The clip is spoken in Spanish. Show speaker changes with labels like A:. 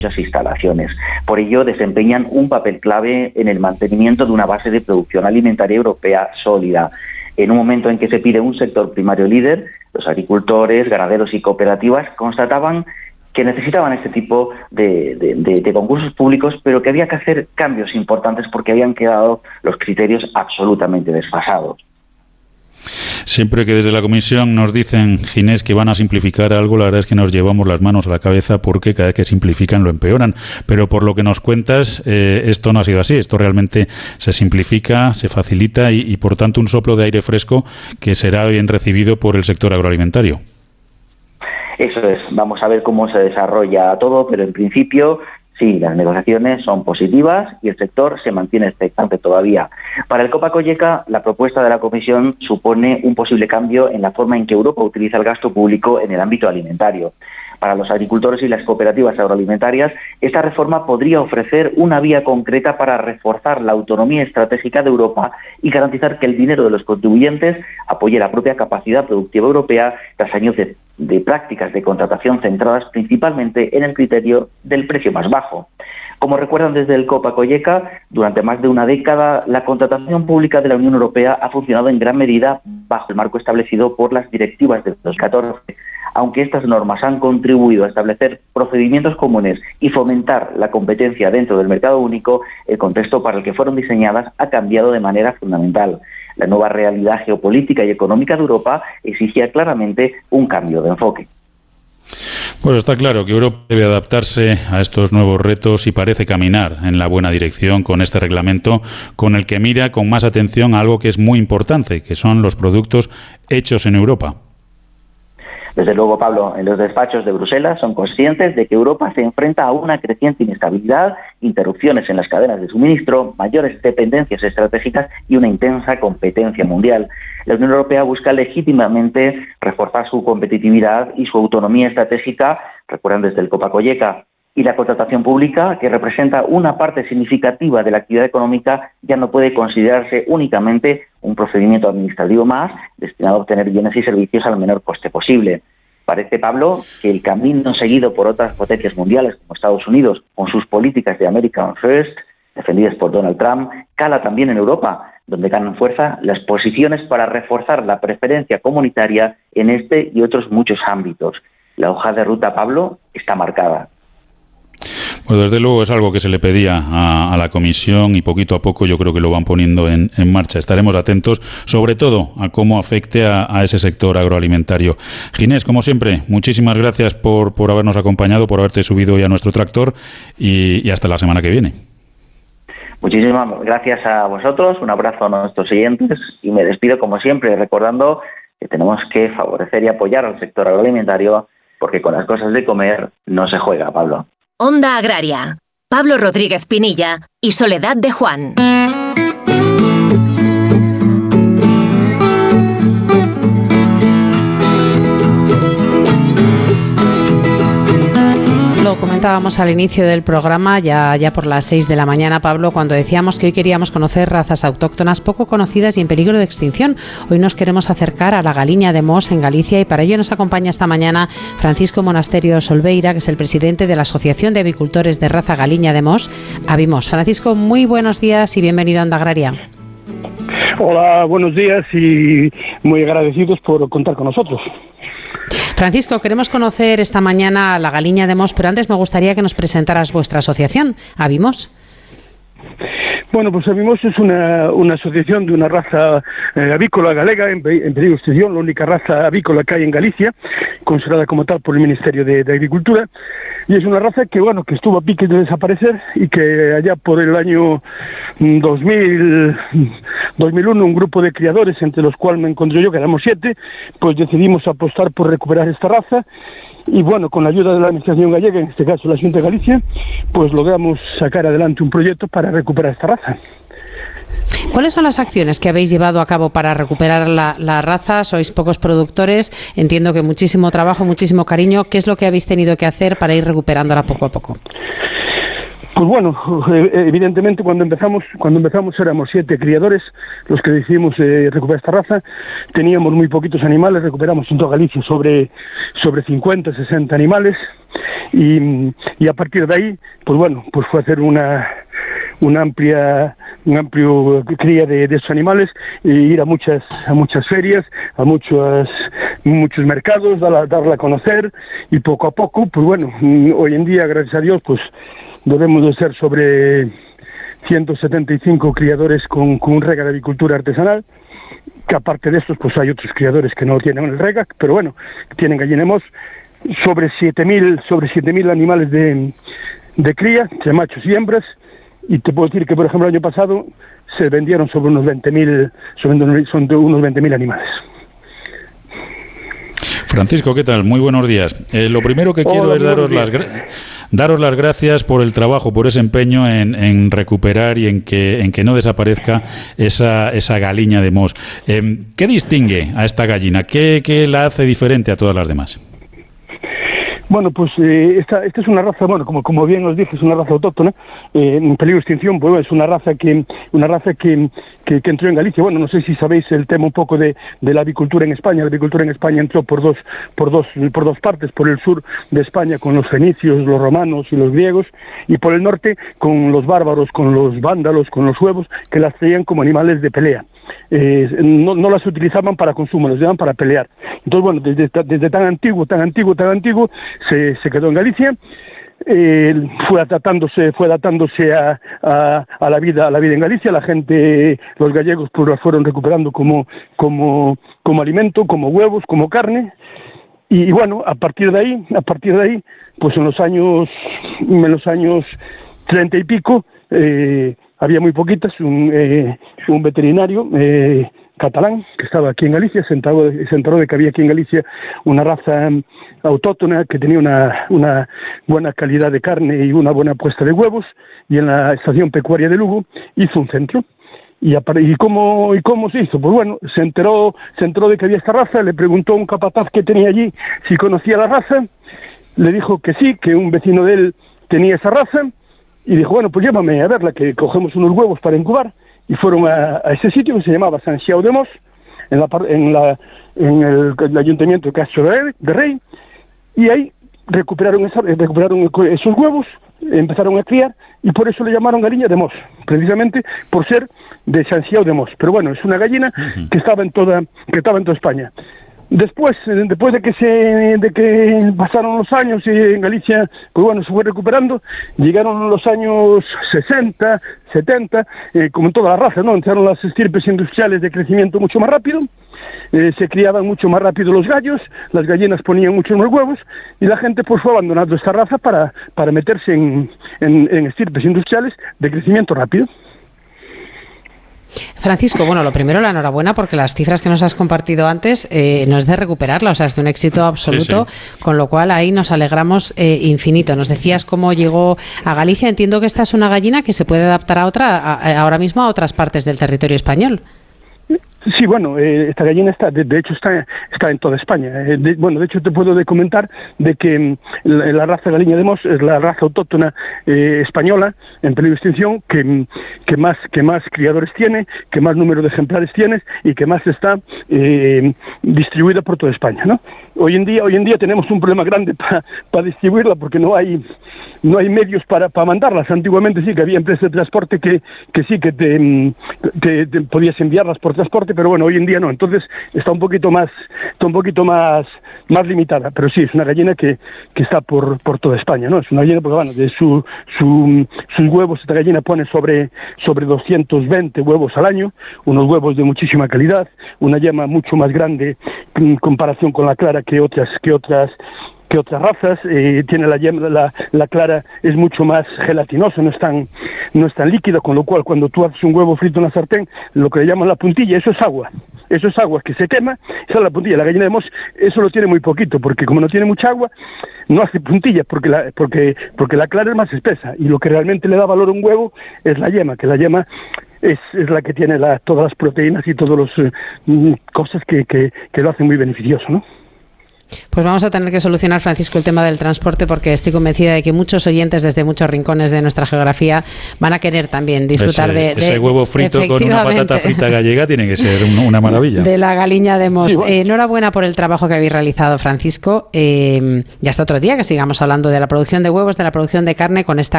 A: muchas instalaciones. Por ello, desempeñan un papel clave en el mantenimiento de una base de producción alimentaria europea sólida. En un momento en que se pide un sector primario líder, los agricultores, ganaderos y cooperativas constataban que necesitaban este tipo de concursos públicos, pero que había que hacer cambios importantes porque habían quedado los criterios absolutamente desfasados.
B: Siempre que desde la Comisión nos dicen, Ginés, que van a simplificar algo, la verdad es que nos llevamos las manos a la cabeza porque cada vez que simplifican lo empeoran. Pero por lo que nos cuentas, esto no ha sido así. Esto realmente se simplifica, se facilita y por tanto un soplo de aire fresco que será bien recibido por el sector agroalimentario.
A: Eso es, vamos a ver cómo se desarrolla todo, pero en principio sí, las negociaciones son positivas y el sector se mantiene expectante todavía. Para el Copa Cogeca, la propuesta de la Comisión supone un posible cambio en la forma en que Europa utiliza el gasto público en el ámbito alimentario. Para los agricultores y las cooperativas agroalimentarias, esta reforma podría ofrecer una vía concreta para reforzar la autonomía estratégica de Europa y garantizar que el dinero de los contribuyentes apoye la propia capacidad productiva europea tras años de prácticas de contratación centradas principalmente en el criterio del precio más bajo. Como recuerdan desde el Copa Cogeca, durante más de una década la contratación pública de la Unión Europea ha funcionado en gran medida bajo el marco establecido por las directivas de 2014. Aunque estas normas han contribuido a establecer procedimientos comunes y fomentar la competencia dentro del mercado único, el contexto para el que fueron diseñadas ha cambiado de manera fundamental. La nueva realidad geopolítica y económica de Europa exigía claramente un cambio de enfoque.
B: Pues está claro que Europa debe adaptarse a estos nuevos retos y parece caminar en la buena dirección con este reglamento, con el que mira con más atención a algo que es muy importante, que son los productos hechos en Europa.
A: Desde luego, Pablo, en los despachos de Bruselas son conscientes de que Europa se enfrenta a una creciente inestabilidad, interrupciones en las cadenas de suministro, mayores dependencias estratégicas y una intensa competencia mundial. La Unión Europea busca legítimamente reforzar su competitividad y su autonomía estratégica, recuerdan desde el Copa Cogeca, y la contratación pública, que representa una parte significativa de la actividad económica, ya no puede considerarse únicamente un procedimiento administrativo más destinado a obtener bienes y servicios al menor coste posible. Parece, Pablo, que el camino seguido por otras potencias mundiales como Estados Unidos, con sus políticas de American First, defendidas por Donald Trump, cala también en Europa, donde ganan fuerza las posiciones para reforzar la preferencia comunitaria en este y otros muchos ámbitos. La hoja de ruta, Pablo, está marcada.
B: Pues desde luego es algo que se le pedía a la Comisión y poquito a poco yo creo que lo van poniendo en marcha. Estaremos atentos, sobre todo, a cómo afecte a ese sector agroalimentario. Ginés, como siempre, muchísimas gracias por habernos acompañado, por haberte subido hoy a nuestro tractor y hasta la semana que viene.
A: Muchísimas gracias a vosotros, un abrazo a nuestros oyentes y me despido como siempre recordando que tenemos que favorecer y apoyar al sector agroalimentario porque con las cosas de comer no se juega, Pablo.
C: Onda Agraria. Pablo Rodríguez Pinilla y Soledad de Juan.
D: Lo comentábamos al inicio del programa, ya por las 6 de la mañana, Pablo, cuando decíamos que hoy queríamos conocer razas autóctonas poco conocidas y en peligro de extinción. Hoy nos queremos acercar a la Galiña de Mos en Galicia y para ello nos acompaña esta mañana Francisco Monasterio Solveira, que es el presidente de la Asociación de Avicultores de Raza Galiña de Mos, Avimos. Francisco, muy buenos días y bienvenido a Onda Agraria.
E: Hola, buenos días y muy agradecidos por contar con nosotros.
D: Francisco, queremos conocer esta mañana a la Galiña de Mos, pero antes me gustaría que nos presentaras vuestra asociación, Avimos.
E: Bueno, pues Avimos es una asociación de una raza avícola galega en peligro de extinción, la única raza avícola que hay en Galicia, considerada como tal por el Ministerio de Agricultura, y es una raza que estuvo a pique de desaparecer y que allá por el año 2001 un grupo de criadores, entre los cuales me encontré yo, que éramos 7, pues decidimos apostar por recuperar esta raza. Y con la ayuda de la Administración gallega, en este caso la Xunta de Galicia, pues logramos sacar adelante un proyecto para recuperar esta raza.
D: ¿Cuáles son las acciones que habéis llevado a cabo para recuperar la raza? Sois pocos productores, entiendo que muchísimo trabajo, muchísimo cariño. ¿Qué es lo que habéis tenido que hacer para ir recuperándola poco a poco?
E: Pues bueno, evidentemente cuando empezamos éramos 7 criadores los que decidimos recuperar esta raza. Teníamos muy poquitos animales, recuperamos en toda Galicia sobre 50, 60 animales y a partir de ahí, pues bueno, pues fue hacer un amplio cría de estos animales, e ir a muchas ferias, a muchos mercados, darla a conocer, y poco a poco, pues bueno, hoy en día, gracias a Dios, pues debemos de ser sobre 175 criadores con un rega de avicultura artesanal, que aparte de estos, pues hay otros criadores que no tienen el rega, pero bueno, tienen gallina de Mos, sobre 7.000 animales de cría, de machos y hembras, y te puedo decir que, por ejemplo, el año pasado se vendieron sobre unos 20.000 animales.
B: Francisco, ¿qué tal? Muy buenos días. Lo primero que quiero es daros las gracias por el trabajo, por ese empeño en recuperar y en que no desaparezca esa galiña de Mos. ¿Qué distingue a esta gallina? ¿Qué la hace diferente a todas las demás?
E: Bueno, pues esta es una raza, bueno, como bien os dije, es una raza autóctona, en peligro de extinción, pues bueno, es una raza que entró en Galicia. Bueno, no sé si sabéis el tema un poco de la avicultura en España. La avicultura en España entró por dos partes, por el sur de España con los fenicios, los romanos y los griegos, y por el norte con los bárbaros, con los vándalos, con los suevos, que las traían como animales de pelea. No las utilizaban para consumo, las llevaban para pelear. Entonces, bueno, desde tan antiguo se quedó en Galicia. Fue adaptándose a la vida en Galicia. La gente, los gallegos, pues las fueron recuperando como alimento, como huevos, como carne. Y bueno, a partir de ahí, pues en los años 30 y pico, había muy poquitas, un veterinario catalán que estaba aquí en Galicia, se enteró de que había aquí en Galicia una raza autóctona que tenía una buena calidad de carne y una buena puesta de huevos, y en la estación pecuaria de Lugo hizo un centro. ¿Y cómo se hizo? Pues bueno, se enteró de que había esta raza, le preguntó a un capataz que tenía allí si conocía la raza, le dijo que sí, que un vecino de él tenía esa raza, y dijo, bueno, pues llévame a verla, que cogemos unos huevos para incubar. Y fueron a ese sitio que se llamaba San Xiao de Mos, en el ayuntamiento de Castro de Rey, y ahí recuperaron esos huevos, empezaron a criar, y por eso le llamaron gallina de Mos, precisamente por ser de San Xiao de Mos. Pero bueno, es una gallina que estaba en toda España. Después de que pasaron los años y en Galicia, pues bueno, se fue recuperando, llegaron los años 60, 70, como en todas las razas, ¿no? Entraron las estirpes industriales de crecimiento mucho más rápido, se criaban mucho más rápido los gallos, las gallinas ponían muchos más huevos, y la gente pues fue abandonando esta raza para meterse en estirpes industriales de crecimiento rápido.
D: Francisco, bueno, lo primero, la enhorabuena, porque las cifras que nos has compartido antes no es de recuperarla, o sea, es de un éxito absoluto, sí. Con lo cual ahí nos alegramos infinito. Nos decías cómo llegó a Galicia. Entiendo que esta es una gallina que se puede adaptar ahora mismo a otras partes del territorio español.
E: Sí, bueno, esta gallina de hecho está en toda España. De hecho te puedo comentar de que la raza gallina de Mos es la raza autóctona española en peligro de extinción que más criadores tiene, que más número de ejemplares tiene y que más está distribuida por toda España, ¿no? Hoy en día tenemos un problema grande para distribuirla, porque no hay medios para mandarlas. Antiguamente sí que había empresas de transporte que sí que te podías enviarlas por transporte, pero bueno, hoy en día no. Entonces está un poquito más limitada, pero sí, es una gallina que está por toda España, ¿no? Es una gallina porque, bueno, de sus huevos, esta gallina pone sobre 220 huevos al año, unos huevos de muchísima calidad, una yema mucho más grande en comparación con la clara que otras razas. Tiene la yema, la clara es mucho más gelatinosa, no es tan líquida, con lo cual cuando tú haces un huevo frito en la sartén, lo que le llaman la puntilla, eso es agua que se quema, esa es la puntilla. La gallina de Mos eso lo tiene muy poquito, porque como no tiene mucha agua, no hace puntilla, porque la clara es más espesa, y lo que realmente le da valor a un huevo es la yema, que la yema es la que tiene todas las proteínas y todas las cosas que lo hacen muy beneficioso, ¿no?
D: Pues vamos a tener que solucionar, Francisco, el tema del transporte, porque estoy convencida de que muchos oyentes desde muchos rincones de nuestra geografía van a querer también disfrutar de
B: ese huevo frito con una patata frita gallega tiene que ser una maravilla.
D: De la Galiña de Mos. Enhorabuena por el trabajo que habéis realizado, Francisco. Y hasta otro día que sigamos hablando de la producción de huevos, de la producción de carne con esta